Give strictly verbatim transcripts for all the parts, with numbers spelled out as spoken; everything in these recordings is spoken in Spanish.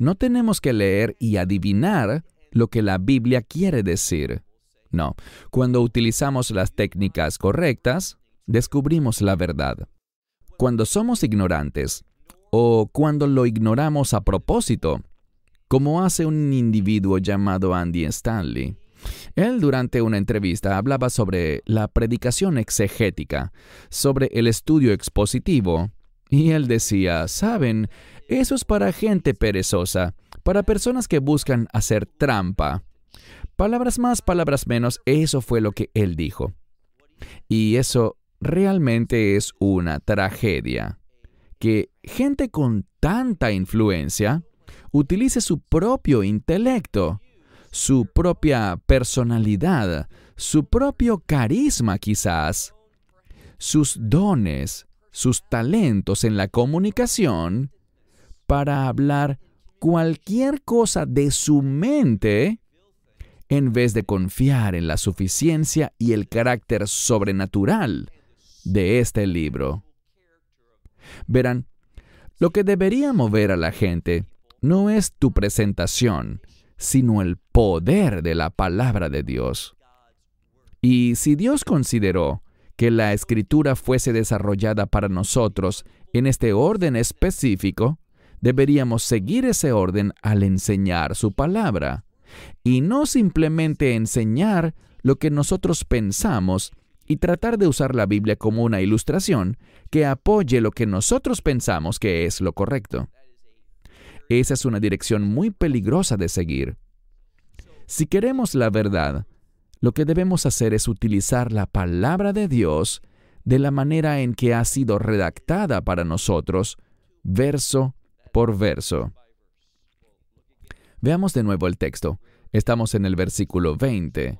No tenemos que leer y adivinar lo que la Biblia quiere decir. No, cuando utilizamos las técnicas correctas, descubrimos la verdad. Cuando somos ignorantes, o cuando lo ignoramos a propósito, como hace un individuo llamado Andy Stanley. Él durante una entrevista hablaba sobre la predicación exegética, sobre el estudio expositivo, y él decía, ¿saben? Eso es para gente perezosa, para personas que buscan hacer trampa. Palabras más, palabras menos, eso fue lo que él dijo. Y eso realmente es una tragedia, que gente con tanta influencia utilice su propio intelecto, su propia personalidad, su propio carisma quizás, sus dones, sus talentos en la comunicación, para hablar cualquier cosa de su mente, en vez de confiar en la suficiencia y el carácter sobrenatural de este libro. Verán, lo que debería mover a la gente no es tu presentación, sino el poder de la palabra de Dios. Y si Dios consideró que la Escritura fuese desarrollada para nosotros en este orden específico, deberíamos seguir ese orden al enseñar su palabra, y no simplemente enseñar lo que nosotros pensamos y tratar de usar la Biblia como una ilustración que apoye lo que nosotros pensamos que es lo correcto. Esa es una dirección muy peligrosa de seguir. Si queremos la verdad, lo que debemos hacer es utilizar la palabra de Dios de la manera en que ha sido redactada para nosotros, verso por verso. Veamos de nuevo el texto. Estamos en el versículo veinte.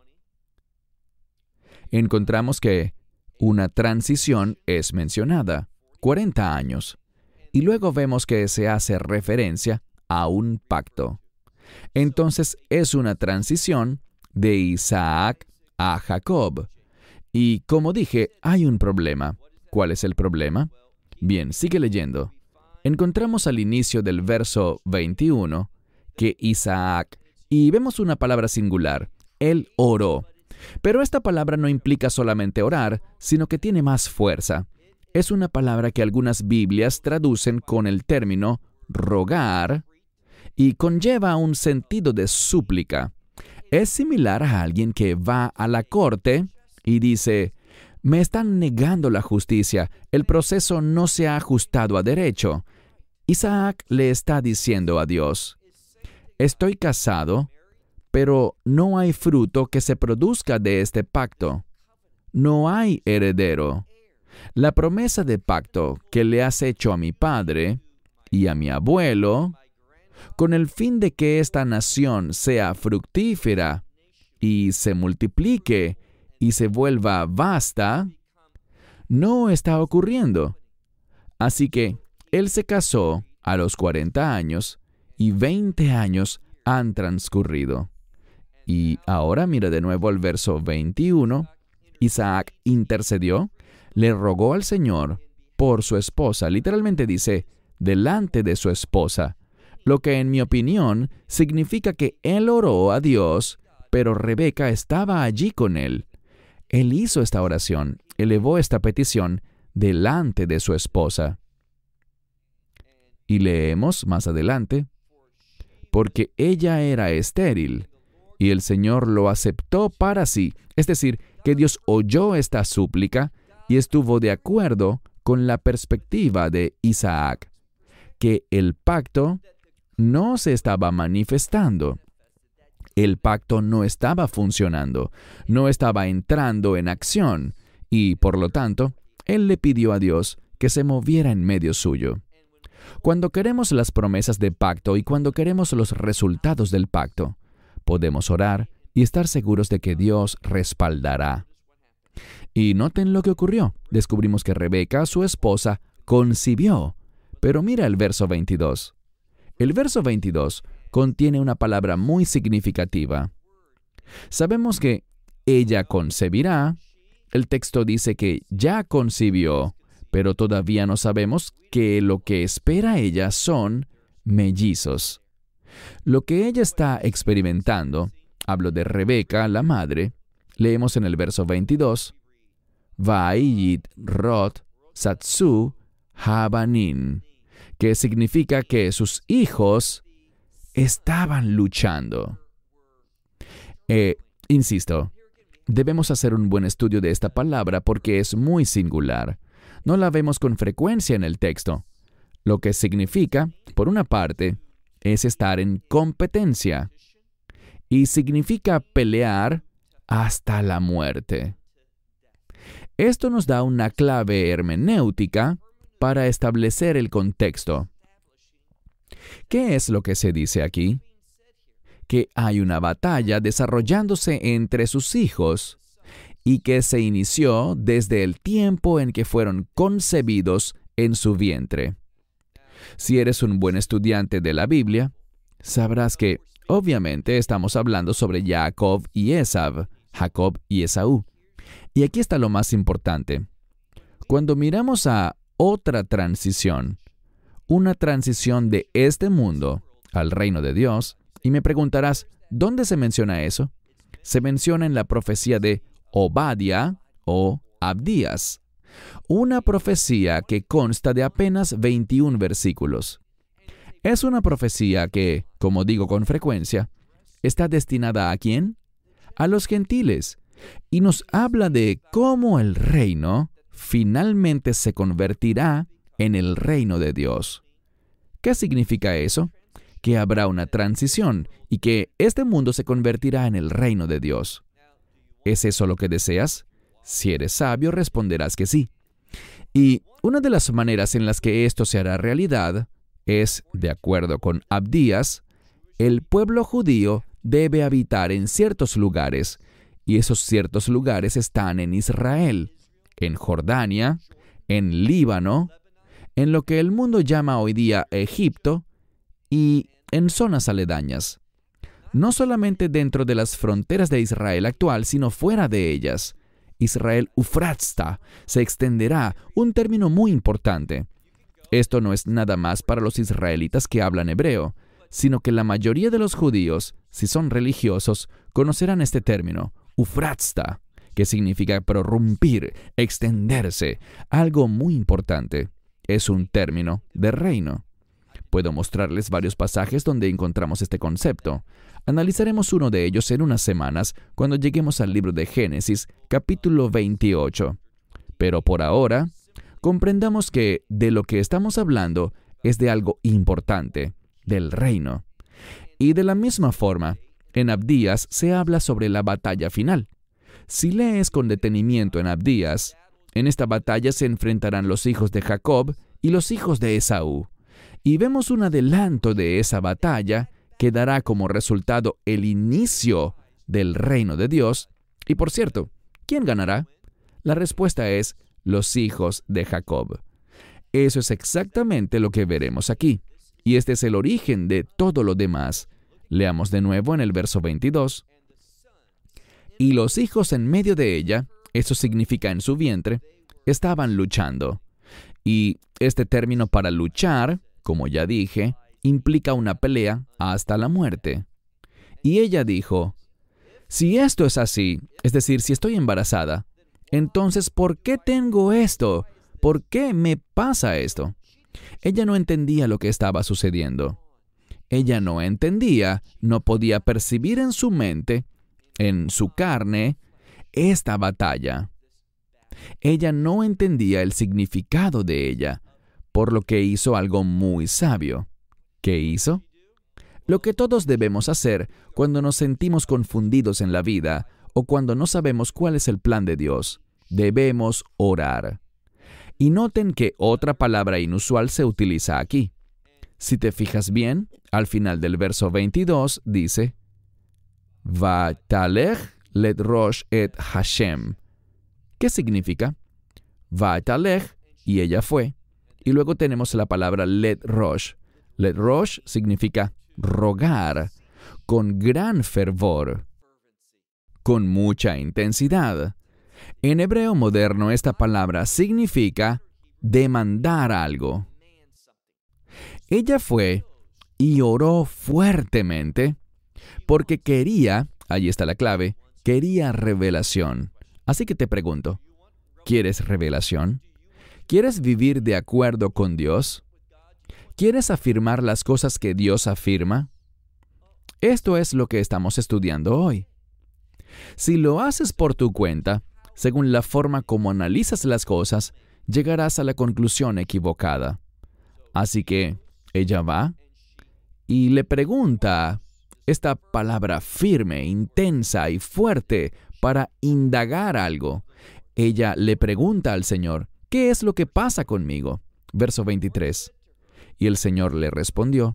Encontramos que una transición es mencionada, cuarenta años, y luego vemos que se hace referencia a un pacto. Entonces es una transición de Isaac a Jacob. Y como dije, hay un problema. ¿Cuál es el problema? Bien, sigue leyendo. Encontramos al inicio del verso veintiuno que Isaac, y vemos una palabra singular, él oró. Pero esta palabra no implica solamente orar, sino que tiene más fuerza. Es una palabra que algunas Biblias traducen con el término rogar y conlleva un sentido de súplica. Es similar a alguien que va a la corte y dice, me están negando la justicia, el proceso no se ha ajustado a derecho. Isaac le está diciendo a Dios, estoy casado, pero no hay fruto que se produzca de este pacto. No hay heredero. La promesa de pacto que le has hecho a mi padre y a mi abuelo, con el fin de que esta nación sea fructífera y se multiplique y se vuelva vasta, no está ocurriendo. Así que él se casó a los cuarenta años y veinte años han transcurrido. Y ahora mira de nuevo el verso veintiuno. Isaac intercedió, le rogó al Señor por su esposa. Literalmente dice, delante de su esposa. Lo que en mi opinión significa que él oró a Dios, pero Rebeca estaba allí con él. Él hizo esta oración, elevó esta petición delante de su esposa. Y leemos más adelante, porque ella era estéril, y el Señor lo aceptó para sí. Es decir, que Dios oyó esta súplica y estuvo de acuerdo con la perspectiva de Isaac, que el pacto no se estaba manifestando. El pacto no estaba funcionando, no estaba entrando en acción, y por lo tanto, él le pidió a Dios que se moviera en medio suyo. Cuando queremos las promesas de pacto y cuando queremos los resultados del pacto, podemos orar y estar seguros de que Dios respaldará. Y noten lo que ocurrió. Descubrimos que Rebeca, su esposa, concibió. Pero mira el verso veintidós. El verso veintidós contiene una palabra muy significativa. Sabemos que ella concebirá. El texto dice que ya concibió, pero todavía no sabemos que lo que espera ella son mellizos. Lo que ella está experimentando, hablo de Rebeca, la madre, leemos en el verso veintidós, Va'ayit Rot Satsu Habanin, que significa que sus hijos estaban luchando. Eh, insisto, debemos hacer un buen estudio de esta palabra porque es muy singular. No la vemos con frecuencia en el texto. Lo que significa, por una parte, es estar en competencia y significa pelear hasta la muerte. Esto nos da una clave hermenéutica para establecer el contexto. ¿Qué es lo que se dice aquí? Que hay una batalla desarrollándose entre sus hijos y que se inició desde el tiempo en que fueron concebidos en su vientre. Si eres un buen estudiante de la Biblia, sabrás que, obviamente, estamos hablando sobre Jacob y Esaú, Jacob y Esaú. Y aquí está lo más importante. Cuando miramos a otra transición, una transición de este mundo al reino de Dios, y me preguntarás, ¿dónde se menciona eso? Se menciona en la profecía de Obadiah o Abdías, una profecía que consta de apenas veintiún versículos. Es una profecía que, como digo con frecuencia, está destinada ¿a quién? A los gentiles, y nos habla de cómo el reino finalmente se convertirá en el reino de Dios. ¿Qué significa eso? Que habrá una transición y que este mundo se convertirá en el reino de Dios. ¿Es eso lo que deseas? Si eres sabio, responderás que sí. Y una de las maneras en las que esto se hará realidad es, de acuerdo con Abdías, el pueblo judío debe habitar en ciertos lugares, y esos ciertos lugares están en Israel, en Jordania, en Líbano, en lo que el mundo llama hoy día Egipto, y en zonas aledañas. No solamente dentro de las fronteras de Israel actual, sino fuera de ellas. Israel Ufratsta se extenderá, un término muy importante. Esto no es nada más para los israelitas que hablan hebreo, sino que la mayoría de los judíos, si son religiosos, conocerán este término, Ufratsta, que significa prorrumpir, extenderse, algo muy importante. Es un término de reino. Puedo mostrarles varios pasajes donde encontramos este concepto. Analizaremos uno de ellos en unas semanas cuando lleguemos al libro de Génesis, capítulo veintiocho. Pero por ahora, comprendamos que de lo que estamos hablando es de algo importante, del reino. Y de la misma forma, en Abdías se habla sobre la batalla final. Si lees con detenimiento en Abdías, en esta batalla se enfrentarán los hijos de Jacob y los hijos de Esaú. Y vemos un adelanto de esa batalla que dará como resultado el inicio del reino de Dios. Y por cierto, ¿quién ganará? La respuesta es los hijos de Jacob. Eso es exactamente lo que veremos aquí. Y este es el origen de todo lo demás. Leamos de nuevo en el verso veintidós. Y los hijos en medio de ella, eso significa en su vientre, estaban luchando. Y este término para luchar, como ya dije, implica una pelea hasta la muerte. Y ella dijo, si esto es así, es decir, si estoy embarazada, entonces, ¿por qué tengo esto? ¿Por qué me pasa esto? Ella no entendía lo que estaba sucediendo. Ella no entendía, no podía percibir en su mente, en su carne, esta batalla. Ella no entendía el significado de ella, por lo que hizo algo muy sabio. ¿Qué hizo? Lo que todos debemos hacer cuando nos sentimos confundidos en la vida o cuando no sabemos cuál es el plan de Dios. Debemos orar. Y noten que otra palabra inusual se utiliza aquí. Si te fijas bien, al final del verso veintidós dice, Vatalech let rosh et Hashem. ¿Qué significa? Vatalech, y ella fue. Y luego tenemos la palabra let rosh. Let rosh significa rogar, con gran fervor, con mucha intensidad. En hebreo moderno esta palabra significa demandar algo. Ella fue y oró fuertemente porque quería, ahí está la clave, quería revelación. Así que te pregunto, ¿quieres revelación? ¿Quieres vivir de acuerdo con Dios? ¿Quieres afirmar las cosas que Dios afirma? Esto es lo que estamos estudiando hoy. Si lo haces por tu cuenta, según la forma como analizas las cosas, llegarás a la conclusión equivocada. Así que ella va y le pregunta esta palabra firme, intensa y fuerte para indagar algo. Ella le pregunta al Señor, ¿qué es lo que pasa conmigo? Verso veintitrés. Y el Señor le respondió,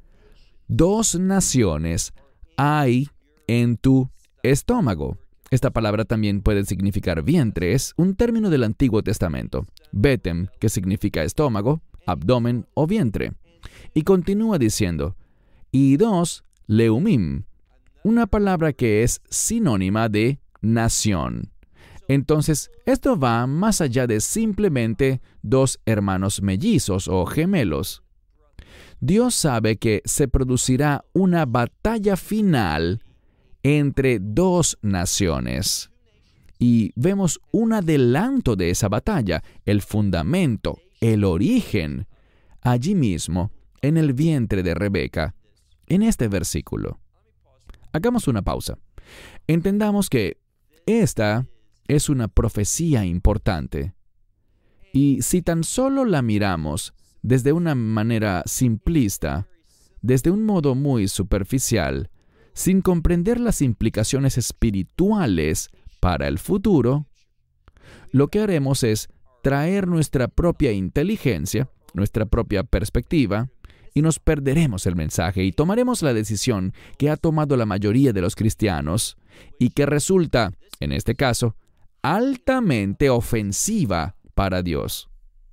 dos naciones hay en tu estómago. Esta palabra también puede significar vientre, es un término del Antiguo Testamento. Betem, que significa estómago, abdomen o vientre. Y continúa diciendo, y dos, leumim, una palabra que es sinónima de nación. Entonces, esto va más allá de simplemente dos hermanos mellizos o gemelos. Dios sabe que se producirá una batalla final entre dos naciones. Y vemos un adelanto de esa batalla, el fundamento, el origen, allí mismo, en el vientre de Rebeca, en este versículo. Hagamos una pausa. Entendamos que esta es una profecía importante. Y si tan solo la miramos desde una manera simplista, desde un modo muy superficial, sin comprender las implicaciones espirituales para el futuro, lo que haremos es traer nuestra propia inteligencia, nuestra propia perspectiva, y nos perderemos el mensaje y tomaremos la decisión que ha tomado la mayoría de los cristianos y que resulta, en este caso, altamente ofensiva para Dios.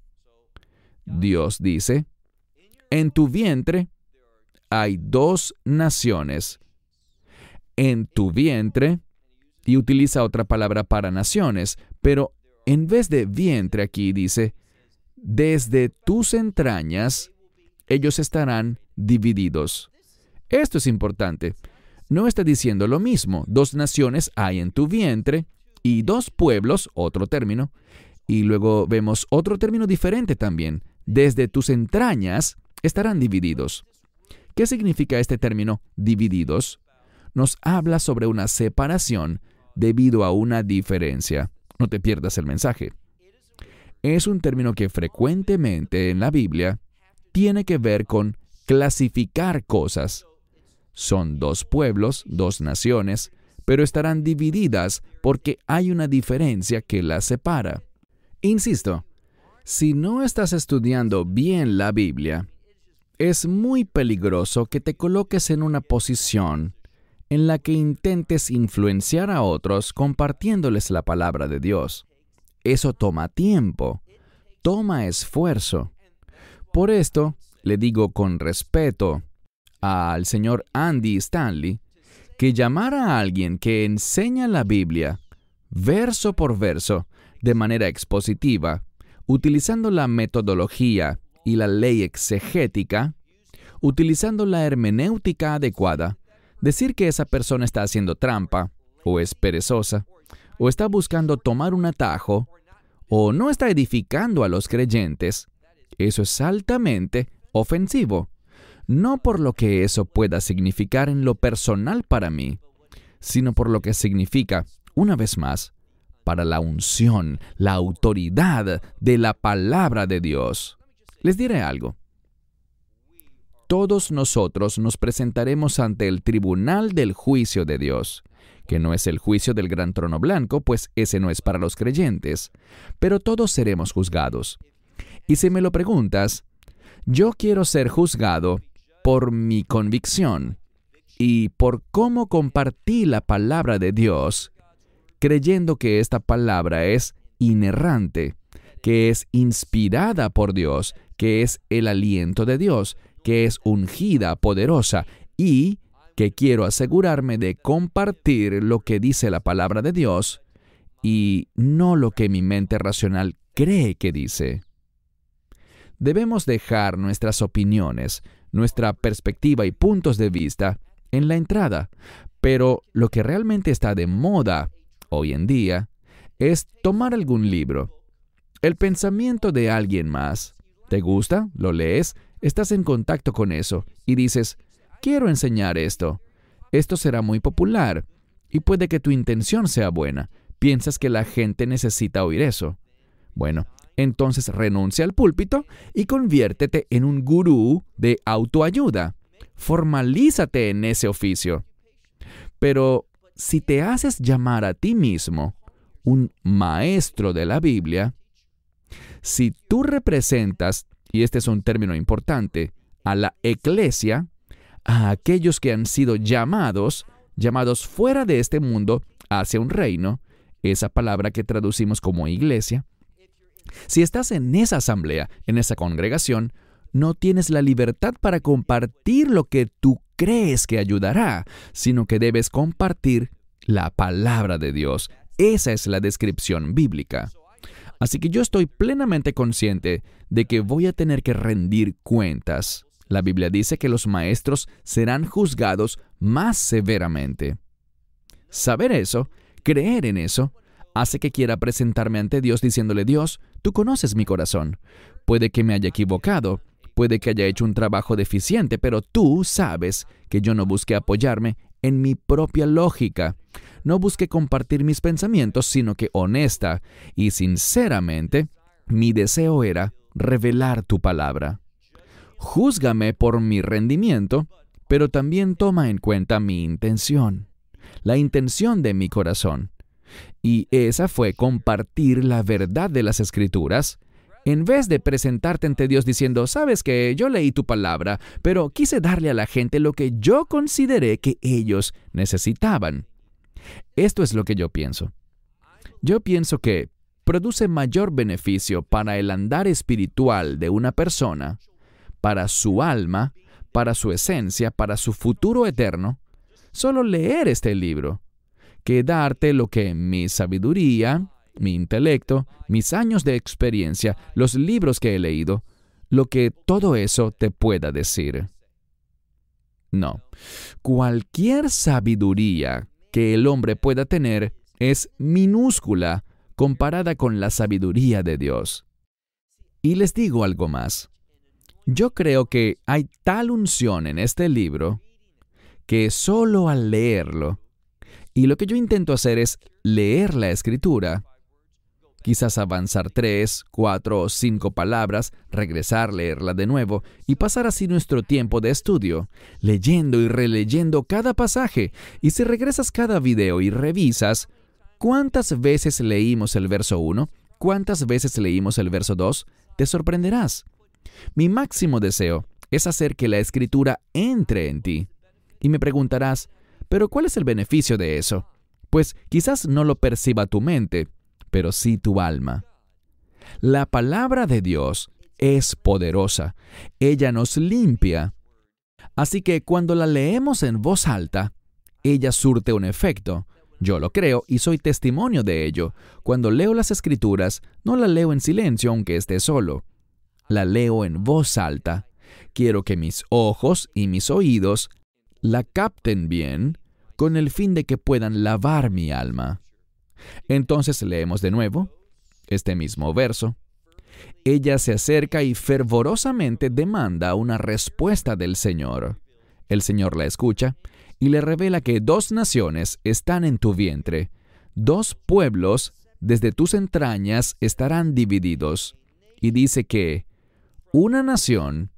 Dios dice, en tu vientre hay dos naciones. En tu vientre, y utiliza otra palabra para naciones, pero en vez de vientre aquí dice, desde tus entrañas, ellos estarán divididos. Esto es importante. No está diciendo lo mismo. Dos naciones hay en tu vientre y dos pueblos, otro término, y luego vemos otro término diferente también. Desde tus entrañas estarán divididos. ¿Qué significa este término divididos? Nos habla sobre una separación debido a una diferencia. No te pierdas el mensaje. Es un término que frecuentemente en la Biblia tiene que ver con clasificar cosas. Son dos pueblos, dos naciones, pero estarán divididas porque hay una diferencia que las separa. Insisto, si no estás estudiando bien la Biblia, es muy peligroso que te coloques en una posición en la que intentes influenciar a otros compartiéndoles la palabra de Dios. Eso toma tiempo, toma esfuerzo. Por esto, le digo con respeto al señor Andy Stanley que llamar a alguien que enseña la Biblia verso por verso de manera expositiva, utilizando la metodología y la ley exegética, utilizando la hermenéutica adecuada, decir que esa persona está haciendo trampa, o es perezosa, o está buscando tomar un atajo, o no está edificando a los creyentes, eso es altamente ofensivo. No por lo que eso pueda significar en lo personal para mí, sino por lo que significa, una vez más, para la unción, la autoridad de la palabra de Dios. Les diré algo. Todos nosotros nos presentaremos ante el tribunal del juicio de Dios, que no es el juicio del gran trono blanco, pues ese no es para los creyentes, pero todos seremos juzgados. Y si me lo preguntas, yo quiero ser juzgado por mi convicción y por cómo compartí la palabra de Dios, creyendo que esta palabra es inerrante, que es inspirada por Dios, que es el aliento de Dios, que es ungida, poderosa, y que quiero asegurarme de compartir lo que dice la palabra de Dios y no lo que mi mente racional cree que dice. Debemos dejar nuestras opiniones, nuestra perspectiva y puntos de vista en la entrada. Pero lo que realmente está de moda hoy en día es tomar algún libro, el pensamiento de alguien más. ¿Te gusta? ¿Lo lees? Estás en contacto con eso y dices, quiero enseñar esto. Esto será muy popular y puede que tu intención sea buena. Piensas que la gente necesita oír eso. Bueno, entonces renuncia al púlpito y conviértete en un gurú de autoayuda. Formalízate en ese oficio. Pero si te haces llamar a ti mismo un maestro de la Biblia, si tú representas, y este es un término importante, a la eclesia, a aquellos que han sido llamados, llamados fuera de este mundo hacia un reino, esa palabra que traducimos como iglesia, si estás en esa asamblea, en esa congregación, no tienes la libertad para compartir lo que tú crees que ayudará, sino que debes compartir la palabra de Dios. Esa es la descripción bíblica. Así que yo estoy plenamente consciente de que voy a tener que rendir cuentas. La Biblia dice que los maestros serán juzgados más severamente. Saber eso, creer en eso, hace que quiera presentarme ante Dios diciéndole, Dios, tú conoces mi corazón. Puede que me haya equivocado, puede que haya hecho un trabajo deficiente, pero tú sabes que yo no busqué apoyarme en mi propia lógica. No busqué compartir mis pensamientos, sino que honesta y sinceramente, mi deseo era revelar tu palabra. Júzgame por mi rendimiento, pero también toma en cuenta mi intención, la intención de mi corazón. Y esa fue compartir la verdad de las Escrituras, en vez de presentarte ante Dios diciendo, sabes que yo leí tu palabra, pero quise darle a la gente lo que yo consideré que ellos necesitaban. Esto es lo que yo pienso. Yo pienso que produce mayor beneficio para el andar espiritual de una persona, para su alma, para su esencia, para su futuro eterno, solo leer este libro, que darte lo que mi sabiduría, mi intelecto, mis años de experiencia, los libros que he leído, lo que todo eso te pueda decir. No. Cualquier sabiduría que el hombre pueda tener es minúscula comparada con la sabiduría de Dios. Y les digo algo más. Yo creo que hay tal unción en este libro que solo al leerlo, y lo que yo intento hacer es leer la Escritura, quizás avanzar tres, cuatro o cinco palabras, regresar, leerla de nuevo y pasar así nuestro tiempo de estudio, leyendo y releyendo cada pasaje. Y si regresas cada video y revisas, ¿cuántas veces leímos el verso uno? ¿Cuántas veces leímos el verso dos? Te sorprenderás. Mi máximo deseo es hacer que la Escritura entre en ti. Y me preguntarás, ¿pero cuál es el beneficio de eso? Pues quizás no lo perciba tu mente, pero sí tu alma. La palabra de Dios es poderosa. Ella nos limpia. Así que cuando la leemos en voz alta, ella surte un efecto. Yo lo creo y soy testimonio de ello. Cuando leo las Escrituras, no la leo en silencio aunque esté solo. La leo en voz alta. Quiero que mis ojos y mis oídos la capten bien con el fin de que puedan lavar mi alma. Entonces leemos de nuevo este mismo verso. Ella se acerca y fervorosamente demanda una respuesta del Señor. El Señor la escucha y le revela que dos naciones están en tu vientre. Dos pueblos desde tus entrañas estarán divididos. Y dice que una nación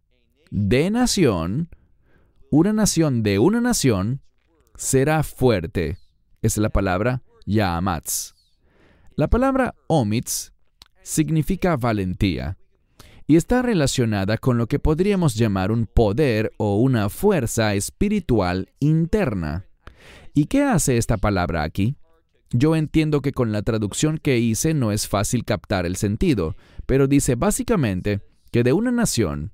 de nación, una nación de una nación, será fuerte. Es la palabra Ya'amatz. La palabra Omitz significa valentía y está relacionada con lo que podríamos llamar un poder o una fuerza espiritual interna. ¿Y qué hace esta palabra aquí? Yo entiendo que con la traducción que hice no es fácil captar el sentido, pero dice básicamente que de una nación,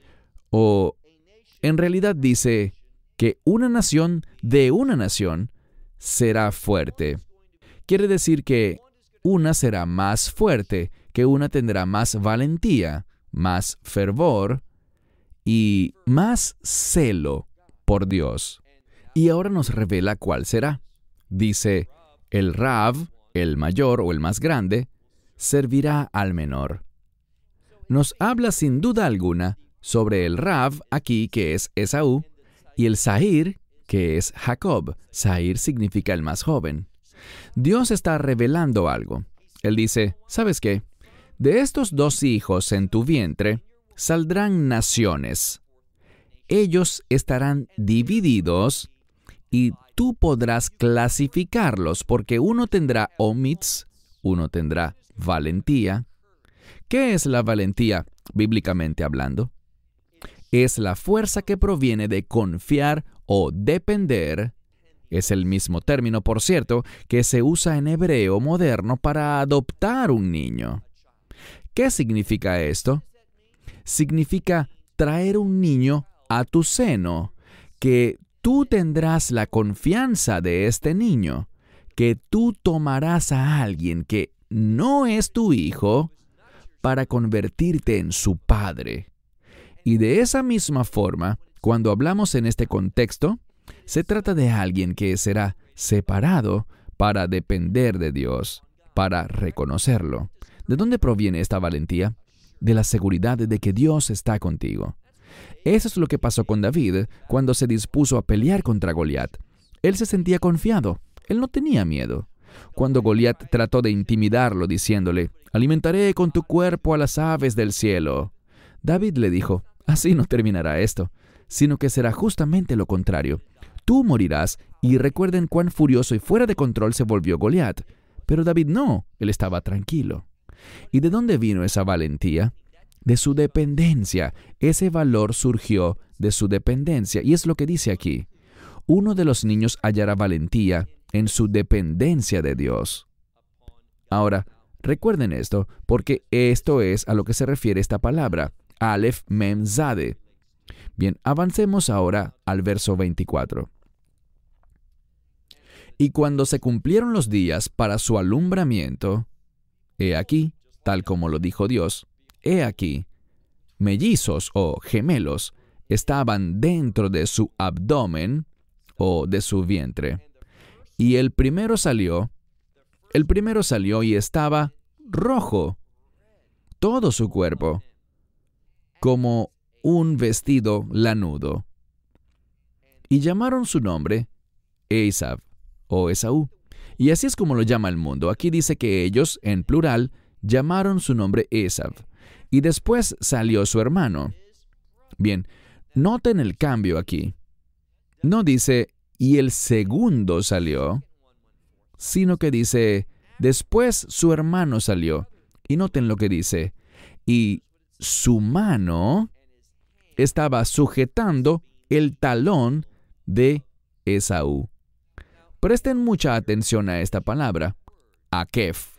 o en realidad dice que una nación de una nación será fuerte. Quiere decir que una será más fuerte, que una tendrá más valentía, más fervor, y más celo por Dios. Y ahora nos revela cuál será. Dice, el Rav, el mayor o el más grande, servirá al menor. Nos habla sin duda alguna sobre el Rav aquí, que es Esaú, y el Zahir, que es Jacob. Zahir significa el más joven. Dios está revelando algo. Él dice, ¿sabes qué? De estos dos hijos en tu vientre saldrán naciones. Ellos estarán divididos y tú podrás clasificarlos porque uno tendrá omitz, uno tendrá valentía. ¿Qué es la valentía, bíblicamente hablando? Es la fuerza que proviene de confiar o depender. Es el mismo término, por cierto, que se usa en hebreo moderno para adoptar un niño. ¿Qué significa esto? Significa traer un niño a tu seno, que tú tendrás la confianza de este niño, que tú tomarás a alguien que no es tu hijo para convertirte en su padre. Y de esa misma forma, cuando hablamos en este contexto, se trata de alguien que será separado para depender de Dios, para reconocerlo. ¿De dónde proviene esta valentía? De la seguridad de que Dios está contigo. Eso es lo que pasó con David cuando se dispuso a pelear contra Goliat. Él se sentía confiado, él no tenía miedo. Cuando Goliat trató de intimidarlo diciéndole, «Alimentaré con tu cuerpo a las aves del cielo», David le dijo, «Así no terminará esto, sino que será justamente lo contrario. Tú morirás», y recuerden cuán furioso y fuera de control se volvió Goliat. Pero David no, él estaba tranquilo. ¿Y de dónde vino esa valentía? De su dependencia. Ese valor surgió de su dependencia. Y es lo que dice aquí. Uno de los niños hallará valentía en su dependencia de Dios. Ahora, recuerden esto, porque esto es a lo que se refiere esta palabra, Aleph Mem Zade. Bien, avancemos ahora al verso veinticuatro. Y cuando se cumplieron los días para su alumbramiento, he aquí, tal como lo dijo Dios, he aquí, mellizos o gemelos estaban dentro de su abdomen o de su vientre. Y el primero salió, el primero salió y estaba rojo, todo su cuerpo, como un vestido lanudo. Y llamaron su nombre Esav o Esaú. Y así es como lo llama el mundo. Aquí dice que ellos, en plural, llamaron su nombre Esav. Y después salió su hermano. Bien, noten el cambio aquí. No dice, y el segundo salió, sino que dice, después su hermano salió. Y noten lo que dice, y su mano estaba sujetando el talón de Esaú. Presten mucha atención a esta palabra, akef.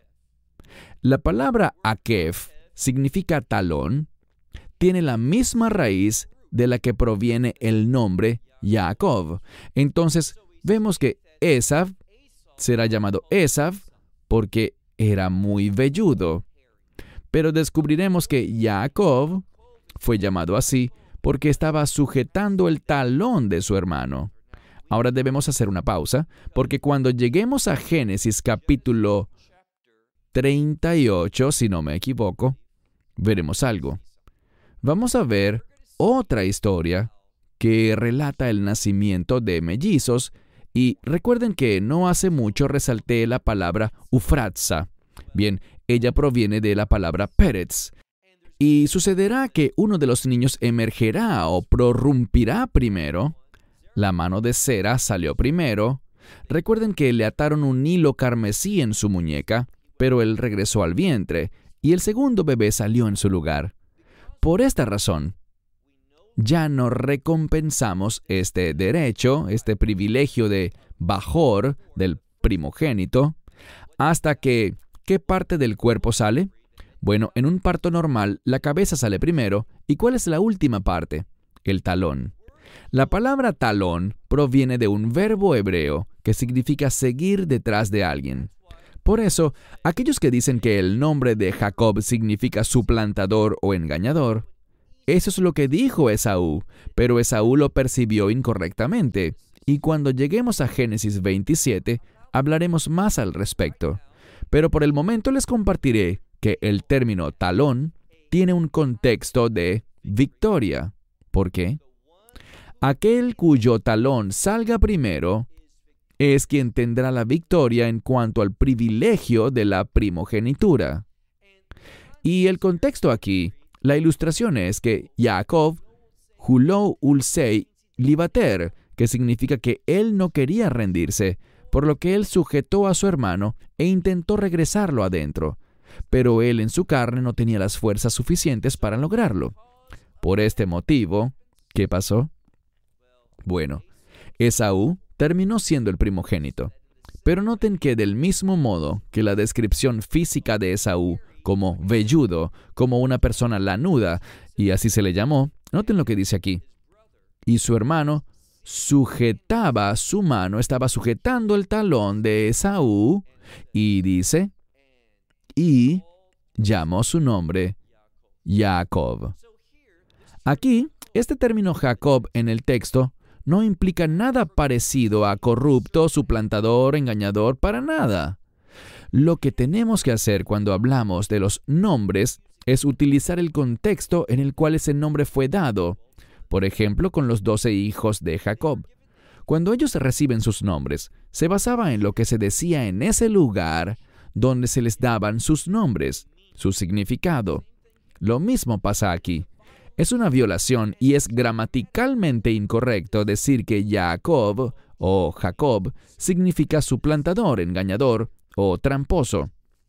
La palabra akef significa talón, tiene la misma raíz de la que proviene el nombre Jacob. Entonces, vemos que Esav será llamado Esav porque era muy velludo. Pero descubriremos que Jacob fue llamado así porque estaba sujetando el talón de su hermano. Ahora debemos hacer una pausa, porque cuando lleguemos a Génesis capítulo treinta y ocho, si no me equivoco, veremos algo. Vamos a ver otra historia que relata el nacimiento de mellizos, y recuerden que no hace mucho resalté la palabra Ufratza. Bien, ella proviene de la palabra Peretz. Y sucederá que uno de los niños emergerá o prorrumpirá primero. La mano de Sera salió primero. Recuerden que le ataron un hilo carmesí en su muñeca, pero él regresó al vientre, y el segundo bebé salió en su lugar. Por esta razón, ya no recompensamos este derecho, este privilegio de Bajor, del primogénito, hasta que, ¿qué parte del cuerpo sale? Bueno, en un parto normal, la cabeza sale primero. ¿Y cuál es la última parte? El talón. La palabra talón proviene de un verbo hebreo que significa seguir detrás de alguien. Por eso, aquellos que dicen que el nombre de Jacob significa suplantador o engañador, Eso es lo que dijo Esaú, pero Esaú lo percibió incorrectamente. Y cuando lleguemos a Génesis veintisiete, hablaremos más al respecto. Pero por el momento les compartiré que el término talón tiene un contexto de victoria. ¿Por qué? Aquel cuyo talón salga primero es quien tendrá la victoria en cuanto al privilegio de la primogenitura. Y el contexto aquí, la ilustración es que Jacob juló ulsei libater, que significa que él no quería rendirse, por lo que él sujetó a su hermano e intentó regresarlo adentro, pero él en su carne no tenía las fuerzas suficientes para lograrlo. Por este motivo, ¿qué pasó? Bueno, Esaú terminó siendo el primogénito, pero noten que del mismo modo que la descripción física de Esaú como velludo, como una persona lanuda, y así se le llamó, noten lo que dice aquí. Y su hermano sujetaba su mano, estaba sujetando el talón de Esaú, y dice, y llamó su nombre Jacob. Aquí, este término Jacob en el texto no implica nada parecido a corrupto, suplantador, engañador, para nada. Lo que tenemos que hacer cuando hablamos de los nombres es utilizar el contexto en el cual ese nombre fue dado. Por ejemplo, con los doce hijos de Jacob. Cuando ellos reciben sus nombres, se basaba en lo que se decía en ese lugar donde se les daban sus nombres, su significado. Lo mismo pasa aquí. Es una violación y es gramaticalmente incorrecto decir que Jacob o Jacob significa suplantador, engañador o tramposo.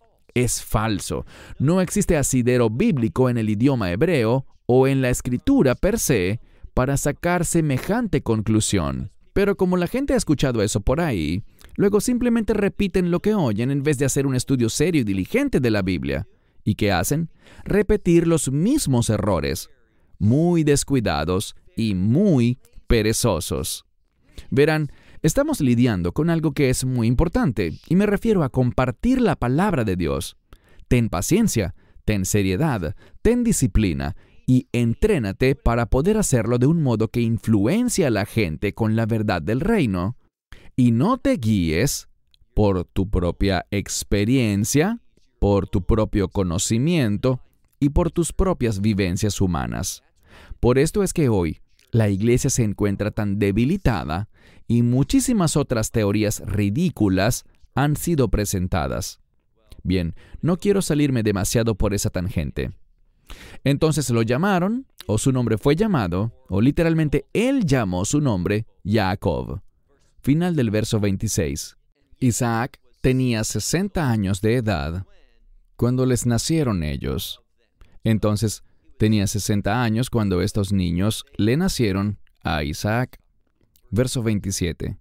Es falso. No existe asidero bíblico en el idioma hebreo o en la escritura per se para sacar semejante conclusión. Pero como la gente ha escuchado eso por ahí, luego simplemente repiten lo que oyen en vez de hacer un estudio serio y diligente de la Biblia. ¿Y qué hacen? Repetir los mismos errores, muy descuidados y muy perezosos. Verán, estamos lidiando con algo que es muy importante, y me refiero a compartir la palabra de Dios. Ten paciencia, ten seriedad, ten disciplina, y entrénate para poder hacerlo de un modo que influencie a la gente con la verdad del reino. Y no te guíes por tu propia experiencia, por tu propio conocimiento y por tus propias vivencias humanas. Por esto es que hoy la iglesia se encuentra tan debilitada y muchísimas otras teorías ridículas han sido presentadas. Bien, no quiero salirme demasiado por esa tangente. Entonces lo llamaron, o su nombre fue llamado, o literalmente él llamó su nombre Jacob. Final del verso veintiséis. Isaac tenía sesenta años de edad cuando les nacieron ellos. Entonces, tenía sesenta años cuando estos niños le nacieron a Isaac. Verso veintisiete.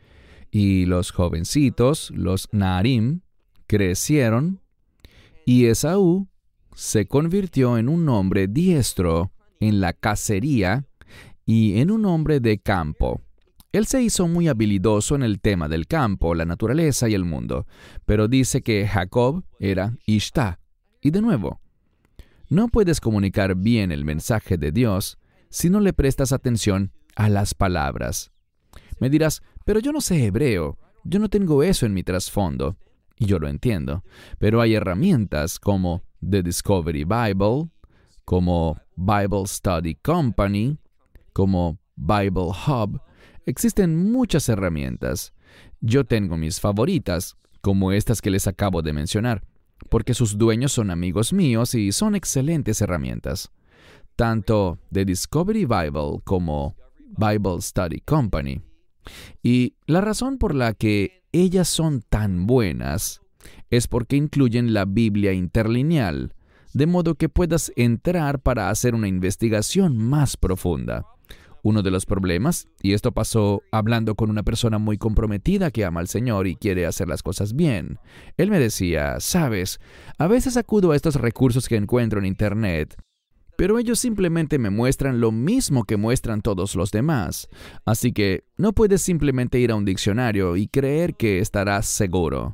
Y los jovencitos, los Naarim, crecieron, y Esaú se convirtió en un hombre diestro en la cacería y en un hombre de campo. Él se hizo muy habilidoso en el tema del campo, la naturaleza y el mundo, pero dice que Jacob era Ishtá. Y de nuevo, no puedes comunicar bien el mensaje de Dios si no le prestas atención a las palabras. Me dirás, pero yo no sé hebreo, yo no tengo eso en mi trasfondo. Y yo lo entiendo, pero hay herramientas como The Discovery Bible, como Bible Study Company, como Bible Hub. Existen muchas herramientas. Yo tengo mis favoritas, como estas que les acabo de mencionar, porque sus dueños son amigos míos y son excelentes herramientas. Tanto The Discovery Bible como Bible Study Company. Y la razón por la que ellas son tan buenas es porque incluyen la Biblia interlineal, de modo que puedas entrar para hacer una investigación más profunda. Uno de los problemas, y esto pasó hablando con una persona muy comprometida que ama al Señor y quiere hacer las cosas bien. Él me decía, sabes, a veces acudo a estos recursos que encuentro en Internet, pero ellos simplemente me muestran lo mismo que muestran todos los demás. Así que no puedes simplemente ir a un diccionario y creer que estarás seguro.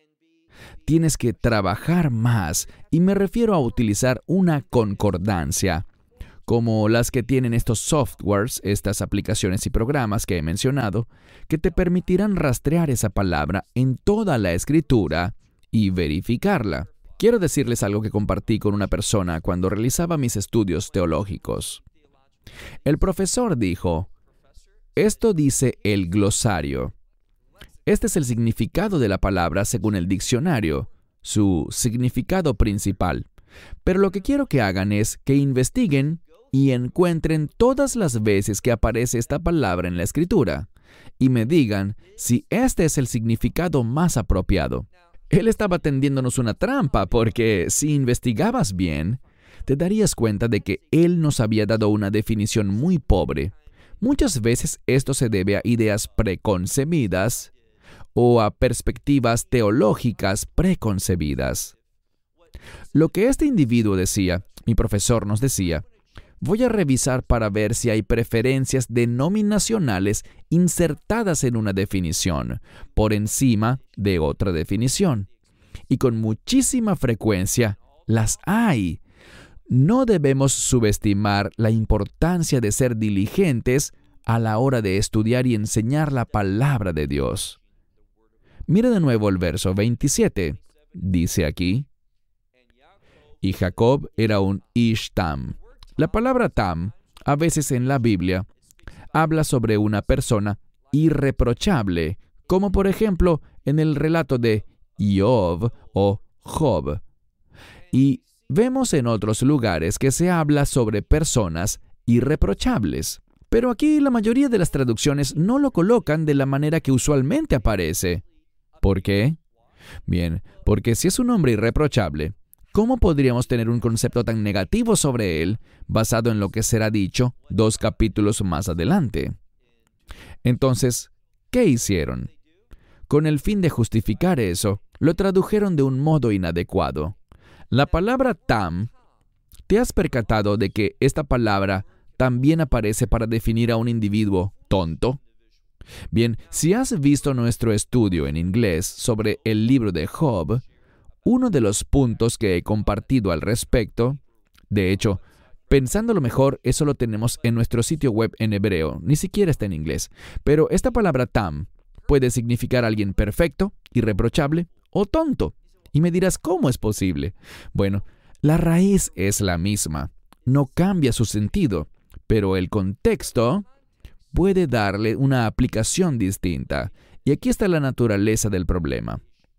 Tienes que trabajar más, y me refiero a utilizar una concordancia. como las que tienen estos softwares, estas aplicaciones y programas que he mencionado, que te permitirán rastrear esa palabra en toda la Escritura y verificarla. Quiero decirles algo que compartí con una persona cuando realizaba mis estudios teológicos. El profesor dijo, esto dice el glosario. Este es el significado de la palabra según el diccionario, su significado principal. Pero lo que quiero que hagan es que investiguen y encuentren todas las veces que aparece esta palabra en la Escritura y me digan si este es el significado más apropiado. Él estaba tendiéndonos una trampa porque si investigabas bien, te darías cuenta de que él nos había dado una definición muy pobre. Muchas veces esto se debe a ideas preconcebidas o a perspectivas teológicas preconcebidas. Lo que este individuo decía, mi profesor nos decía, voy a revisar para ver si hay preferencias denominacionales insertadas en una definición, por encima de otra definición. Y con muchísima frecuencia las hay. No debemos subestimar la importancia de ser diligentes a la hora de estudiar y enseñar la palabra de Dios. Mira de nuevo el verso veintisiete. Dice aquí, y Jacob era un Ish-Tam. La palabra Tam, a veces en la Biblia, habla sobre una persona irreprochable, como por ejemplo en el relato de Iov o Job. Y vemos en otros lugares que se habla sobre personas irreprochables. Pero aquí la mayoría de las traducciones no lo colocan de la manera que usualmente aparece. ¿Por qué? Bien, porque si es un hombre irreprochable, ¿cómo podríamos tener un concepto tan negativo sobre él basado en lo que será dicho dos capítulos más adelante? Entonces, ¿qué hicieron? Con el fin de justificar eso, lo tradujeron de un modo inadecuado. La palabra Tam, ¿te has percatado de que esta palabra también aparece para definir a un individuo tonto? Bien, si has visto nuestro estudio en inglés sobre el libro de Job, uno de los puntos que he compartido al respecto, de hecho, pensándolo mejor, eso lo tenemos en nuestro sitio web en hebreo, ni siquiera está en inglés, pero esta palabra Tam puede significar alguien perfecto, irreprochable o tonto. Y me dirás, ¿cómo es posible? Bueno, la raíz es la misma, no cambia su sentido, pero el contexto puede darle una aplicación distinta. Y aquí está la naturaleza del problema.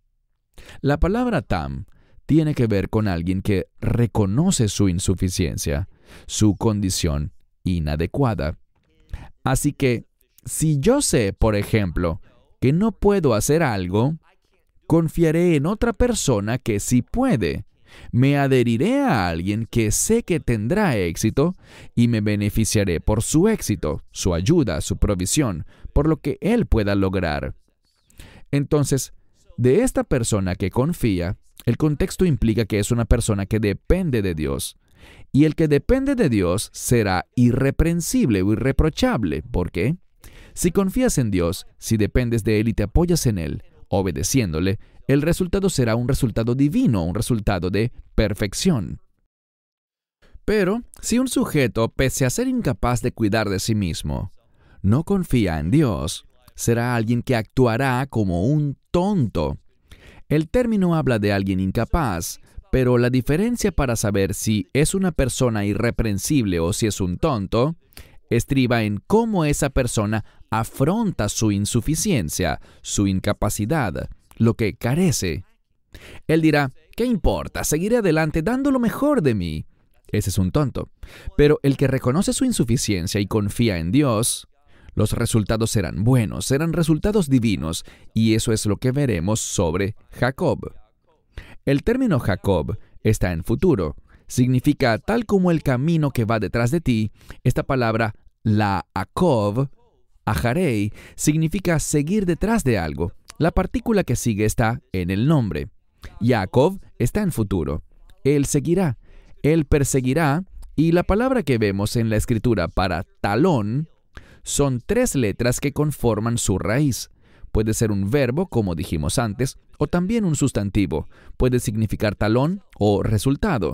La palabra Tam tiene que ver con alguien que reconoce su insuficiencia, su condición inadecuada. Así que, si yo sé, por ejemplo, que no puedo hacer algo, confiaré en otra persona que sí puede. Me adheriré a alguien que sé que tendrá éxito y me beneficiaré por su éxito, su ayuda, su provisión, por lo que él pueda lograr. Entonces, de esta persona que confía, el contexto implica que es una persona que depende de Dios. Y el que depende de Dios será irreprensible o irreprochable. ¿Por qué? Si confías en Dios, si dependes de Él y te apoyas en Él, obedeciéndole, el resultado será un resultado divino, un resultado de perfección. Pero, si un sujeto, pese a ser incapaz de cuidar de sí mismo, no confía en Dios, será alguien que actuará como un tonto. El término habla de alguien incapaz, pero la diferencia para saber si es una persona irreprensible o si es un tonto, estriba en cómo esa persona afronta su insuficiencia, su incapacidad, lo que carece. Él dirá, ¿qué importa? Seguiré adelante dando lo mejor de mí. Ese es un tonto. Pero el que reconoce su insuficiencia y confía en Dios, los resultados serán buenos, serán resultados divinos, y eso es lo que veremos sobre Jacob. El término Jacob está en futuro. Significa tal como el camino que va detrás de ti. Esta palabra, la Akov, Ajarei, significa seguir detrás de algo. La partícula que sigue está en el nombre. Jacob está en futuro. Él seguirá, él perseguirá, y la palabra que vemos en la escritura para talón son tres letras que conforman su raíz. Puede ser un verbo, como dijimos antes, o también un sustantivo. Puede significar talón o resultado.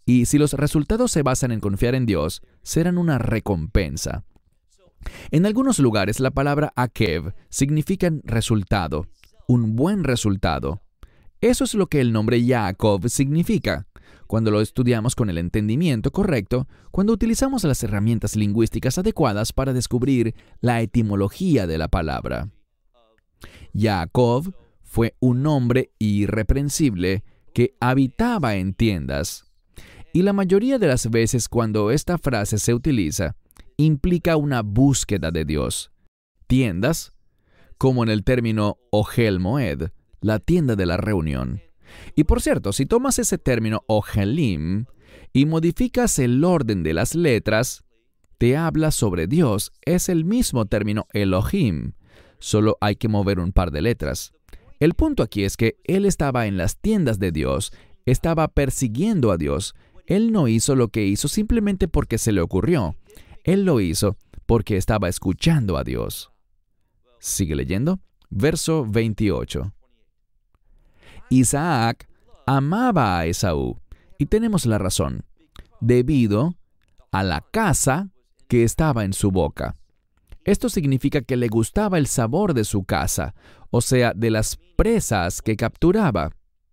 Y si los resultados se basan en confiar en Dios, serán una recompensa. En algunos lugares la palabra akev significa resultado, un buen resultado. Eso es lo que el nombre Jacob significa. Cuando lo estudiamos con el entendimiento correcto, cuando utilizamos las herramientas lingüísticas adecuadas para descubrir la etimología de la palabra. Jacob fue un hombre irreprensible que habitaba en tiendas. Y la mayoría de las veces cuando esta frase se utiliza, implica una búsqueda de Dios. Tiendas, como en el término Ohel Moed, la tienda de la reunión. Y por cierto, si tomas ese término Ohelim y modificas el orden de las letras, te habla sobre Dios. Es el mismo término Elohim, solo hay que mover un par de letras. El punto aquí es que él estaba en las tiendas de Dios, estaba persiguiendo a Dios. Él no hizo lo que hizo simplemente porque se le ocurrió. Él lo hizo porque estaba escuchando a Dios. Sigue leyendo. Verso veintiocho. Isaac amaba a Esaú, y tenemos la razón, debido a la caza que estaba en su boca. Esto significa que le gustaba el sabor de su caza, o sea, de las presas que capturaba.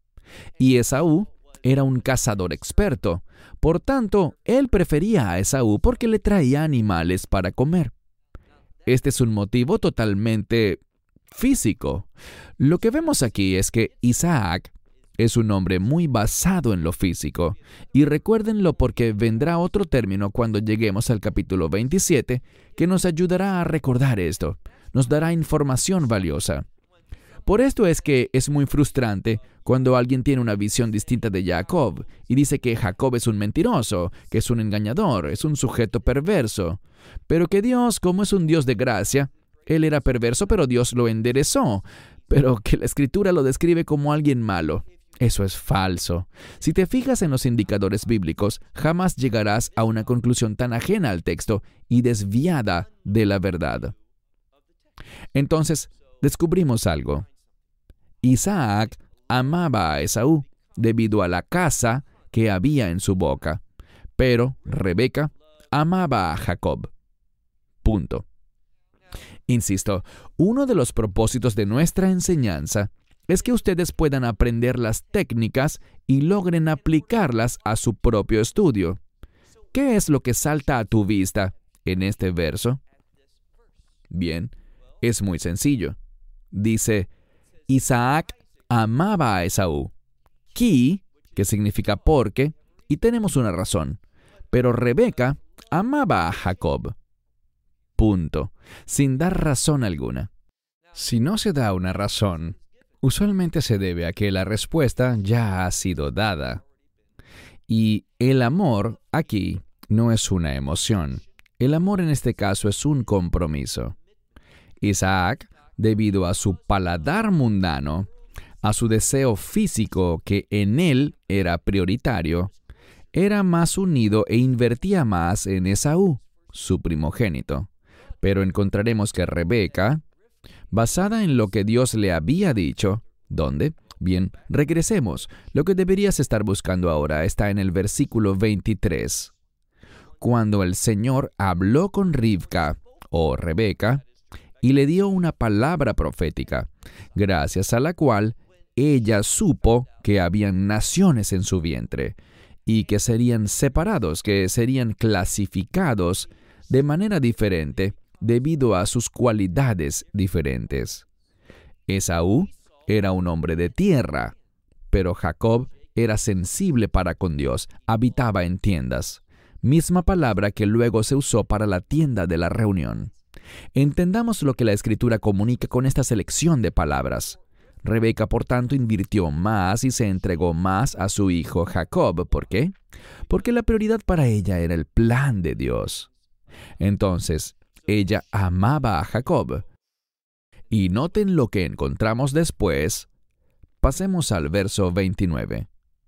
Y Esaú era un cazador experto. Por tanto, él prefería a Esaú porque le traía animales para comer. Este es un motivo totalmente físico. Lo que vemos aquí es que Isaac es un hombre muy basado en lo físico. Y recuérdenlo porque vendrá otro término cuando lleguemos al capítulo veintisiete que nos ayudará a recordar esto. Nos dará información valiosa. Por esto es que es muy frustrante cuando alguien tiene una visión distinta de Jacob y dice que Jacob es un mentiroso, que es un engañador, es un sujeto perverso, pero que Dios, como es un Dios de gracia, él era perverso, pero Dios lo enderezó, pero que la Escritura lo describe como alguien malo. Eso es falso. Si te fijas en los indicadores bíblicos, jamás llegarás a una conclusión tan ajena al texto y desviada de la verdad. Entonces, descubrimos algo. Isaac amaba a Esaú debido a la caza que había en su boca, pero Rebeca amaba a Jacob. Punto. Insisto, uno de los propósitos de nuestra enseñanza es que ustedes puedan aprender las técnicas y logren aplicarlas a su propio estudio. ¿Qué es lo que salta a tu vista en este verso? Bien, es muy sencillo. Dice, Isaac amaba a Esaú. Ki, que significa porque, y tenemos una razón. Pero Rebeca amaba a Jacob. Punto. Sin dar razón alguna. Si no se da una razón, usualmente se debe a que la respuesta ya ha sido dada. Y el amor aquí no es una emoción. El amor en este caso es un compromiso. Isaac, debido a su paladar mundano, a su deseo físico que en él era prioritario, era más unido e invertía más en Esaú, su primogénito. Pero encontraremos que Rebeca, basada en lo que Dios le había dicho, ¿dónde? Bien, regresemos. Lo que deberías estar buscando ahora está en el versículo veintitrés. Cuando el Señor habló con Rivka, o Rebeca, y le dio una palabra profética, gracias a la cual ella supo que habían naciones en su vientre, y que serían separados, que serían clasificados de manera diferente, debido a sus cualidades diferentes. Esaú era un hombre de tierra, pero Jacob era sensible para con Dios, habitaba en tiendas. Misma palabra que luego se usó para la tienda de la reunión. Entendamos lo que la Escritura comunica con esta selección de palabras. Rebeca, por tanto, invirtió más y se entregó más a su hijo Jacob. ¿Por qué? Porque la prioridad para ella era el plan de Dios. Entonces, ella amaba a Jacob. Y noten lo que encontramos después. Pasemos al verso veintinueve.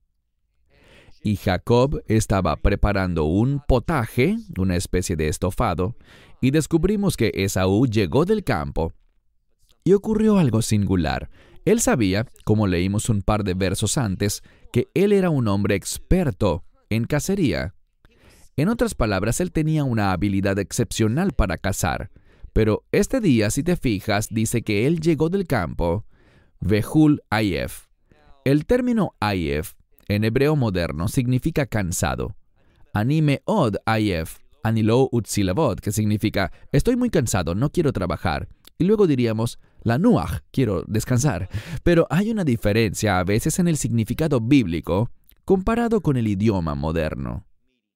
Y Jacob estaba preparando un potaje, una especie de estofado, y descubrimos que Esaú llegó del campo. Y ocurrió algo singular. Él sabía, como leímos un par de versos antes, que él era un hombre experto en cacería. En otras palabras, él tenía una habilidad excepcional para cazar. Pero este día, si te fijas, dice que él llegó del campo, Vehul Ayef. El término Ayef, en hebreo moderno, significa cansado. Anime od Ayef, anilo utzilavot, que significa estoy muy cansado, no quiero trabajar. Y luego diríamos, la nuach, quiero descansar. Pero hay una diferencia a veces en el significado bíblico comparado con el idioma moderno.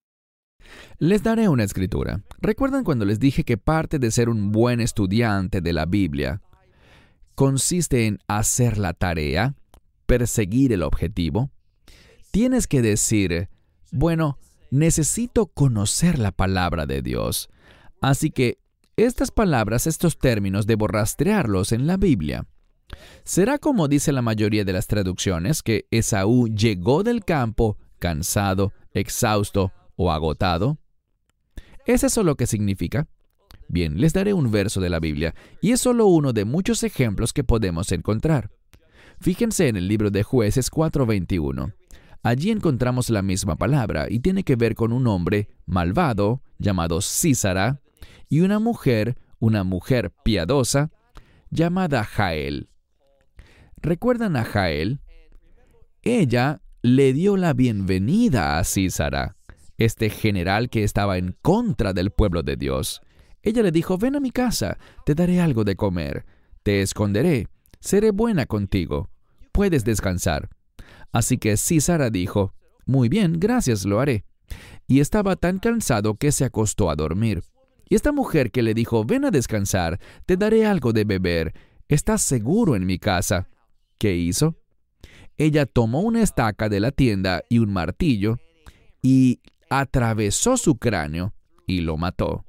Les daré una escritura. ¿Recuerdan cuando les dije que parte de ser un buen estudiante de la Biblia consiste en hacer la tarea, perseguir el objetivo? Tienes que decir, bueno, necesito conocer la palabra de Dios. Así que estas palabras, estos términos, debo rastrearlos en la Biblia. ¿Será como dice la mayoría de las traducciones, que Esaú llegó del campo cansado, exhausto o agotado? ¿Es eso lo que significa? Bien, les daré un verso de la Biblia, y es solo uno de muchos ejemplos que podemos encontrar. Fíjense en el libro de Jueces cuatro veintiuno. Allí encontramos la misma palabra, y tiene que ver con un hombre malvado, llamado Sísara, y una mujer, una mujer piadosa, llamada Jael. ¿Recuerdan a Jael? Ella le dio la bienvenida a Sísara, este general que estaba en contra del pueblo de Dios. Ella le dijo, ven a mi casa, te daré algo de comer, te esconderé, seré buena contigo, puedes descansar. Así que Sísara dijo, muy bien, gracias, lo haré. Y estaba tan cansado que se acostó a dormir. Y esta mujer que le dijo, ven a descansar, te daré algo de beber, estás seguro en mi casa. ¿Qué hizo? Ella tomó una estaca de la tienda y un martillo y atravesó su cráneo y lo mató.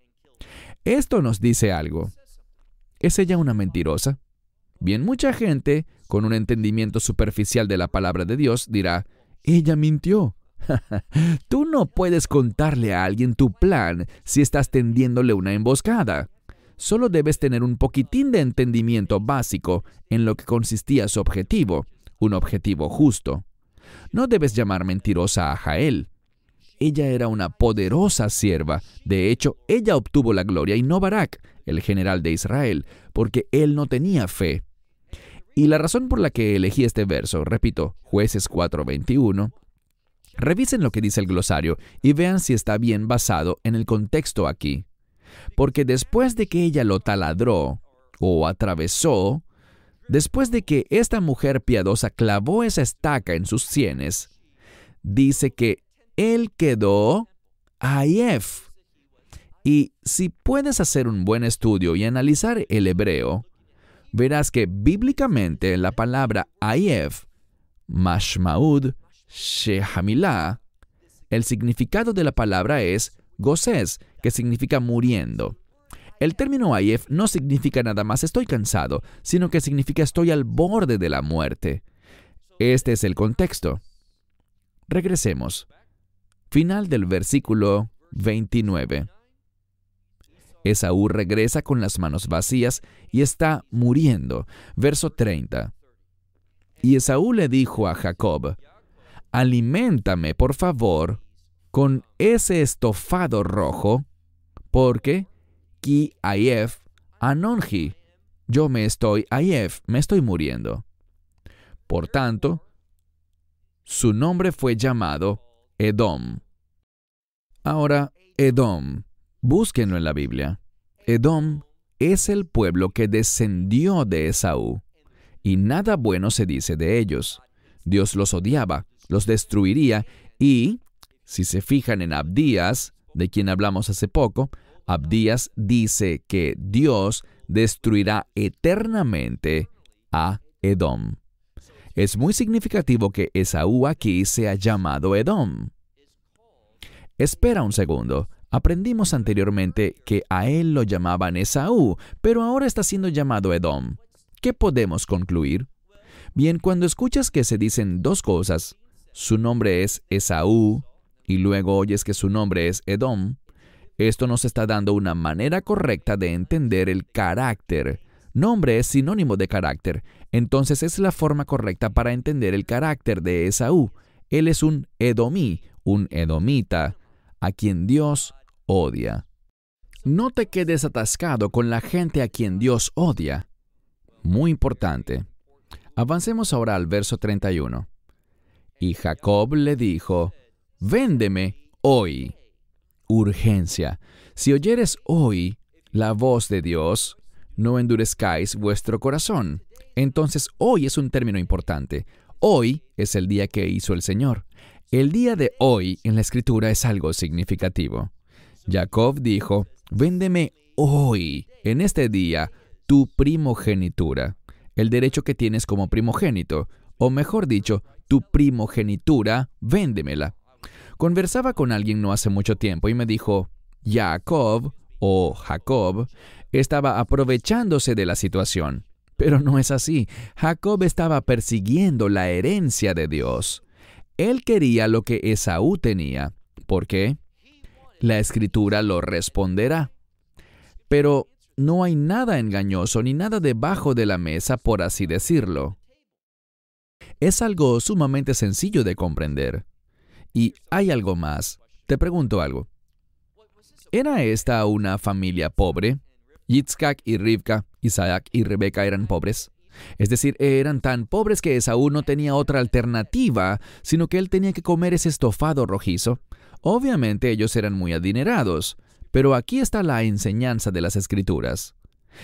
Esto nos dice algo. ¿Es ella una mentirosa? Bien, mucha gente, con un entendimiento superficial de la palabra de Dios, dirá, ella mintió. Tú no puedes contarle a alguien tu plan si estás tendiéndole una emboscada. Solo debes tener un poquitín de entendimiento básico en lo que consistía su objetivo, un objetivo justo. No debes llamar mentirosa a Jael. Ella era una poderosa sierva. De hecho, ella obtuvo la gloria y no Barak, el general de Israel, porque él no tenía fe. Y la razón por la que elegí este verso, repito, Jueces cuatro veintiuno, revisen lo que dice el glosario y vean si está bien basado en el contexto aquí. Porque después de que ella lo taladró o atravesó, después de que esta mujer piadosa clavó esa estaca en sus sienes, dice que él quedó ayef. Y si puedes hacer un buen estudio y analizar el hebreo, verás que bíblicamente la palabra ayef, mashmaud, shehamilah, el significado de la palabra es gozés, que significa muriendo. El término ayef no significa nada más estoy cansado, sino que significa estoy al borde de la muerte. Este es el contexto. Regresemos. Final del versículo veintinueve. Esaú regresa con las manos vacías y está muriendo. Verso treinta. Y Esaú le dijo a Jacob, aliméntame, por favor, con ese estofado rojo, porque ki ayef anonji, yo me estoy ayef, me estoy muriendo. Por tanto, su nombre fue llamado Edom. Ahora, Edom, búsquenlo en la Biblia. Edom es el pueblo que descendió de Esaú, y nada bueno se dice de ellos. Dios los odiaba, los destruiría, y, si se fijan en Abdías, de quien hablamos hace poco, Abdías dice que Dios destruirá eternamente a Edom. Es muy significativo que Esaú aquí sea llamado Edom. Espera un segundo. Aprendimos anteriormente que a él lo llamaban Esaú, pero ahora está siendo llamado Edom. ¿Qué podemos concluir? Bien, cuando escuchas que se dicen dos cosas, su nombre es Esaú, y luego oyes que su nombre es Edom, esto nos está dando una manera correcta de entender el carácter. Nombre es sinónimo de carácter, entonces es la forma correcta para entender el carácter de Esaú. Él es un edomí, un edomita, a quien Dios odia. No te quedes atascado con la gente a quien Dios odia. Muy importante. Avancemos ahora al verso treinta y uno. Y Jacob le dijo, véndeme hoy. Urgencia. Si oyeres hoy la voz de Dios, no endurezcáis vuestro corazón. Entonces, hoy es un término importante. Hoy es el día que hizo el Señor. El día de hoy en la Escritura es algo significativo. Jacob dijo, véndeme hoy, en este día, tu primogenitura, el derecho que tienes como primogénito, o mejor dicho, tu primogenitura, véndemela. Conversaba con alguien no hace mucho tiempo y me dijo, Jacob o Jacob estaba aprovechándose de la situación. Pero no es así. Jacob estaba persiguiendo la herencia de Dios. Él quería lo que Esaú tenía. ¿Por qué? La Escritura lo responderá. Pero no hay nada engañoso ni nada debajo de la mesa, por así decirlo. Es algo sumamente sencillo de comprender. Y hay algo más. Te pregunto algo. ¿Era esta una familia pobre? Yitzhak y Rivka, Isaac y Rebeca eran pobres. Es decir, eran tan pobres que Esaú no tenía otra alternativa, sino que él tenía que comer ese estofado rojizo. Obviamente ellos eran muy adinerados, pero aquí está la enseñanza de las Escrituras.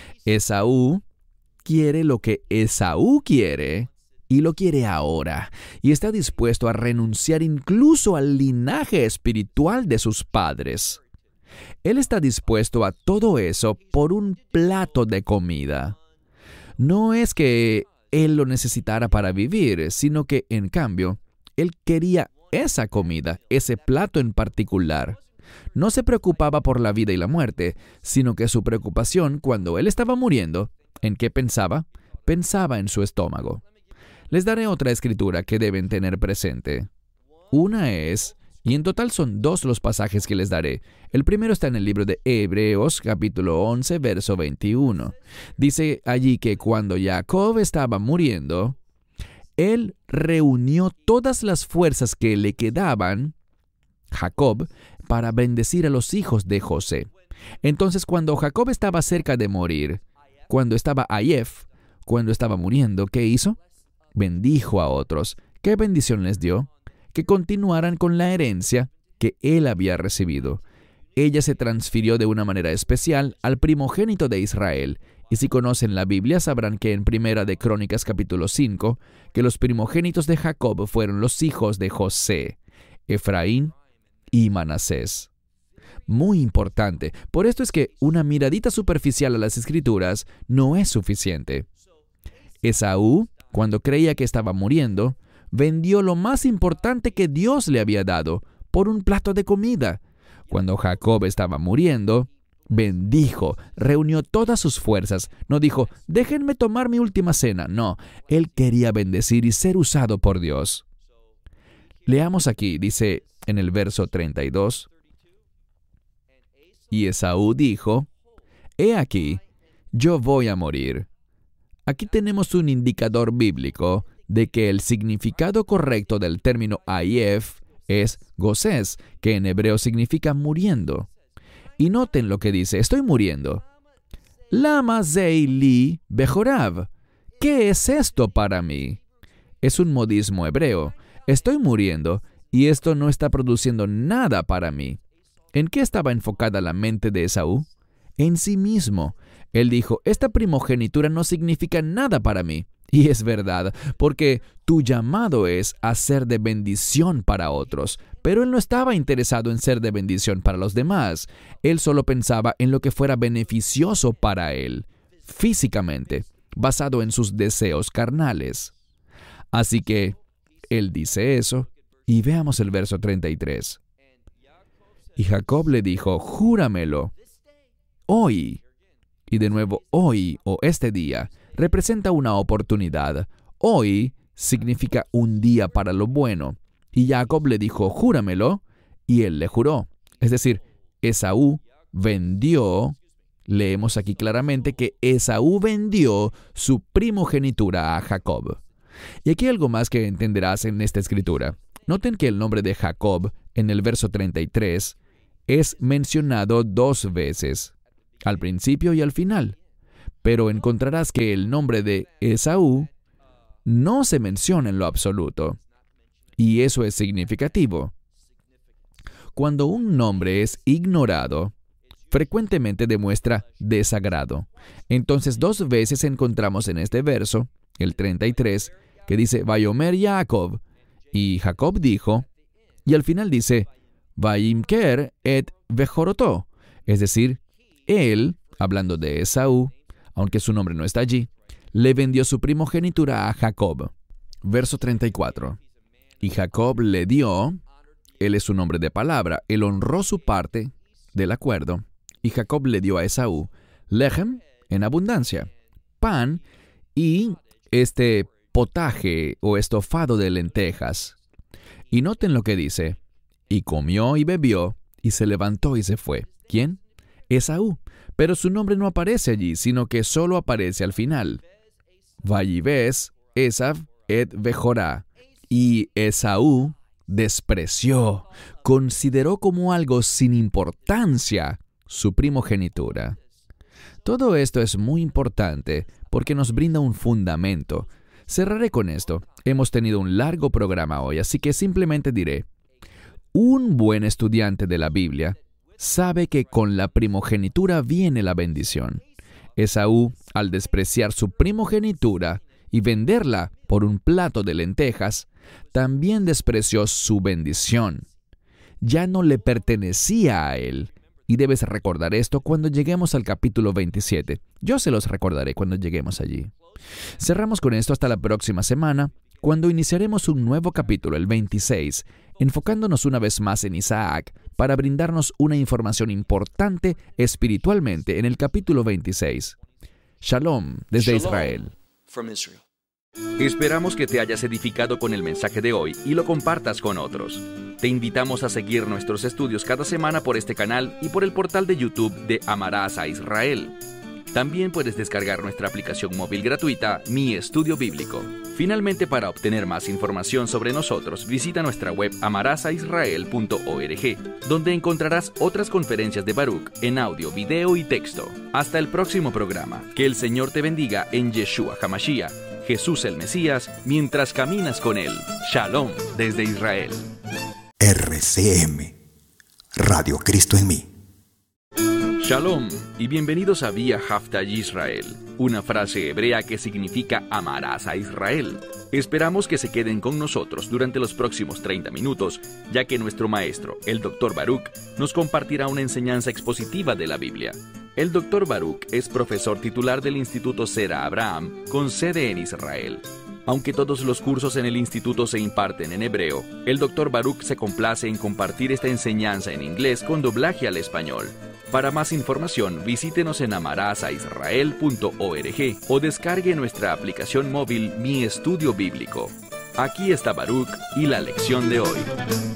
Esaú quiere lo que Esaú quiere, y lo quiere ahora, y está dispuesto a renunciar incluso al linaje espiritual de sus padres. Él está dispuesto a todo eso por un plato de comida. No es que él lo necesitara para vivir, sino que, en cambio, él quería esa comida, ese plato en particular. No se preocupaba por la vida y la muerte, sino que su preocupación cuando él estaba muriendo, ¿en qué pensaba? Pensaba en su estómago. Les daré otra escritura que deben tener presente. Una es, y en total son dos los pasajes que les daré. El primero está en el libro de Hebreos, capítulo once, verso veintiuno. Dice allí que cuando Jacob estaba muriendo, él reunió todas las fuerzas que le quedaban, Jacob, para bendecir a los hijos de José. Entonces, cuando Jacob estaba cerca de morir, cuando estaba Ayef, cuando estaba muriendo, ¿qué hizo? Bendijo a otros. ¿Qué bendición les dio? Que continuaran con la herencia que él había recibido. Ella se transfirió de una manera especial al primogénito de Israel. Y si conocen la Biblia, sabrán que en Primera de Crónicas capítulo cinco, que los primogénitos de Jacob fueron los hijos de José, Efraín y Manasés. Muy importante. Por esto es que una miradita superficial a las Escrituras no es suficiente. Esaú, cuando creía que estaba muriendo, vendió lo más importante que Dios le había dado por un plato de comida. Cuando Jacob estaba muriendo, bendijo, reunió todas sus fuerzas. No dijo, déjenme tomar mi última cena. No, él quería bendecir y ser usado por Dios. Leamos aquí, dice en el verso treinta y dos. Y Esaú dijo, he aquí, yo voy a morir. Aquí tenemos un indicador bíblico de que el significado correcto del término Ayef es gozés, que en hebreo significa muriendo. Y noten lo que dice, estoy muriendo. Lama zei li bejorav. ¿Qué es esto para mí? Es un modismo hebreo. Estoy muriendo y esto no está produciendo nada para mí. ¿En qué estaba enfocada la mente de Esaú? En sí mismo. Él dijo, esta primogenitura no significa nada para mí. Y es verdad, porque tu llamado es a ser de bendición para otros. Pero él no estaba interesado en ser de bendición para los demás. Él solo pensaba en lo que fuera beneficioso para él, físicamente, basado en sus deseos carnales. Así que, él dice eso, y veamos el verso treinta y tres. Y Jacob le dijo, júramelo, hoy. Y de nuevo, hoy o este día representa una oportunidad. Hoy significa un día para lo bueno. Y Jacob le dijo, júramelo, y él le juró. Es decir, Esaú vendió, leemos aquí claramente que Esaú vendió su primogenitura a Jacob. Y aquí hay algo más que entenderás en esta escritura. Noten que el nombre de Jacob en el verso treinta y tres es mencionado dos veces, al principio y al final. Pero encontrarás que el nombre de Esaú no se menciona en lo absoluto. Y eso es significativo. Cuando un nombre es ignorado, frecuentemente demuestra desagrado. Entonces, dos veces encontramos en este verso, el treinta y tres, que dice, Vayomer Jacob, y Jacob dijo, y al final dice, Vayimker et vejorotó, es decir, él, hablando de Esaú, aunque su nombre no está allí, le vendió su primogenitura a Jacob. Verso treinta y cuatro. Y Jacob le dio, él es un hombre de palabra, él honró su parte del acuerdo, y Jacob le dio a Esaú lechem en abundancia, pan y este potaje o estofado de lentejas. Y noten lo que dice, y comió y bebió, y se levantó y se fue. ¿Quién? Esaú. Pero su nombre no aparece allí, sino que solo aparece al final. Vayibes Esav et vejorá. Y Esaú despreció, consideró como algo sin importancia su primogenitura. Todo esto es muy importante porque nos brinda un fundamento. Cerraré con esto. Hemos tenido un largo programa hoy, así que simplemente diré, un buen estudiante de la Biblia sabe que con la primogenitura viene la bendición. Esaú, al despreciar su primogenitura y venderla por un plato de lentejas, también despreció su bendición. Ya no le pertenecía a él. Y debes recordar esto cuando lleguemos al capítulo veintisiete. Yo se los recordaré cuando lleguemos allí. Cerramos con esto hasta la próxima semana, cuando iniciaremos un nuevo capítulo, el veintiséis, enfocándonos una vez más en Isaac, para brindarnos una información importante espiritualmente en el capítulo veintiséis. Shalom desde Shalom Israel. from Israel. Esperamos que te hayas edificado con el mensaje de hoy y lo compartas con otros. Te invitamos a seguir nuestros estudios cada semana por este canal y por el portal de YouTube de Amarás a Israel. También puedes descargar nuestra aplicación móvil gratuita, Mi Estudio Bíblico. Finalmente, para obtener más información sobre nosotros, visita nuestra web amarás a israel punto org, donde encontrarás otras conferencias de Baruch en audio, video y texto. Hasta el próximo programa. Que el Señor te bendiga en Yeshua HaMashiach, Jesús el Mesías, mientras caminas con Él. Shalom desde Israel. R C M, Radio Cristo en mí. Shalom y bienvenidos a Vía Hafta Yisrael, una frase hebrea que significa amarás a Israel. Esperamos que se queden con nosotros durante los próximos treinta minutos, ya que nuestro maestro, el doctor Baruch, nos compartirá una enseñanza expositiva de la Biblia. El doctor Baruch es profesor titular del Instituto Sera Abraham, con sede en Israel. Aunque todos los cursos en el instituto se imparten en hebreo, el doctor Baruch se complace en compartir esta enseñanza en inglés con doblaje al español. Para más información, visítenos en amarás a israel punto org o descargue nuestra aplicación móvil Mi Estudio Bíblico. Aquí está Baruch y la lección de hoy.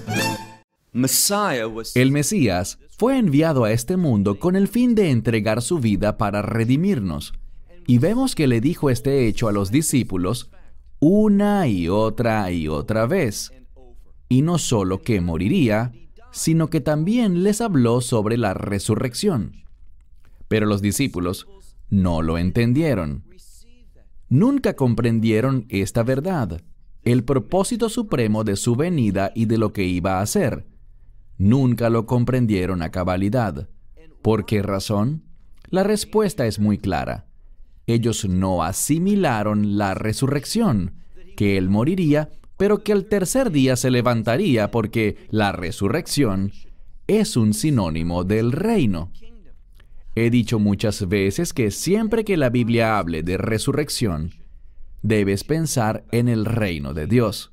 Messiah was El Mesías fue enviado a este mundo con el fin de entregar su vida para redimirnos. Y vemos que le dijo este hecho a los discípulos una y otra y otra vez. Y no solo que moriría, sino que también les habló sobre la resurrección. Pero los discípulos no lo entendieron. Nunca comprendieron esta verdad, el propósito supremo de su venida y de lo que iba a hacer. Nunca lo comprendieron a cabalidad. ¿Por qué razón? La respuesta es muy clara. Ellos no asimilaron la resurrección, que Él moriría, pero que al tercer día se levantaría, porque la resurrección es un sinónimo del reino. He dicho muchas veces que siempre que la Biblia hable de resurrección, debes pensar en el reino de Dios.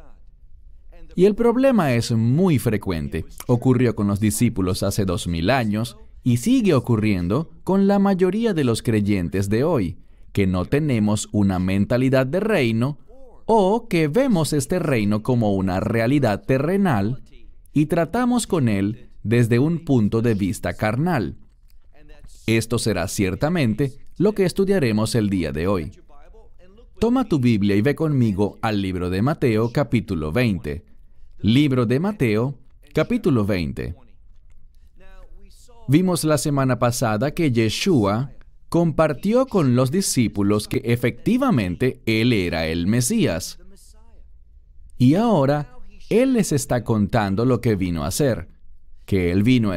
Y el problema es muy frecuente. Ocurrió con los discípulos hace dos mil años y sigue ocurriendo con la mayoría de los creyentes de hoy, que no tenemos una mentalidad de reino o que vemos este reino como una realidad terrenal y tratamos con él desde un punto de vista carnal. Esto será ciertamente lo que estudiaremos el día de hoy. Toma tu Biblia y ve conmigo al libro de Mateo capítulo veinte. Libro de Mateo, capítulo veinte. Vimos la semana pasada que Yeshua compartió con los discípulos que efectivamente Él era el Mesías. Y ahora Él les está contando lo que vino a hacer, que Él vino a